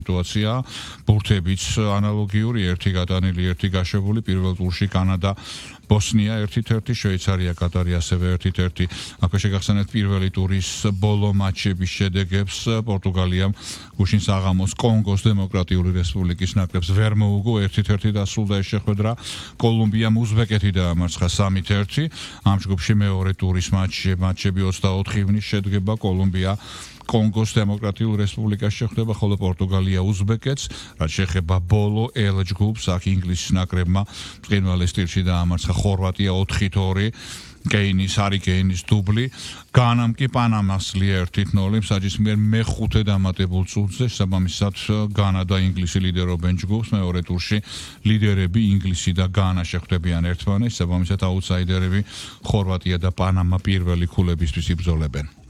სიტუაცია ბურთებიც ანალოგიური ერთი გატანილი ერთი გაშვებული პირველ ტურში კანადა ბოსნია 1-1 შვეიცარია კატარი ასევე 1-1 აქვე შეგახსენებთ პირველი ტურის ბოლო მატჩების შედეგებს პორტუგალიამ გუშინ საღამოს კონგოს დემოკრატიული რესპუბლიკის ნაკრებს ვერ მოუგო 1-1 დასრულდა ეს შეხვედრა კოლუმბიამ უზბეკეთი დაამარცხა 3-1 ამ ჯგუფში მეორე ტურის მატჩები 24 ივნისს შედგება კოლუმბია კონგოს დემოკრატიულ რესპუბლიკაში შეხვდება ხოლო პორტუგალია უზბეკეთს რაც შეეხება ბოლო ელ ჯგუფს აქ ინგლისის ნაკრებმა ბრწყინვალე სტილში დაამარცხა ხორვატია 4-2 კეინის დუბლი განამ კი პანამას ლიერ 1-0 საჯისმიერ მეხუთე დამატებულ წუთზე შესაბამისად განა და ინგლისი ლიდერობენ ჯგუფს მეორე ტურში ლიდერები ინგლისი და განა შეხვდებიან ერთმანეთს შესაბამისად აუტსაიდერები ხორვატია და პანამა პირველი ქულებისთვის იბრძოლებენ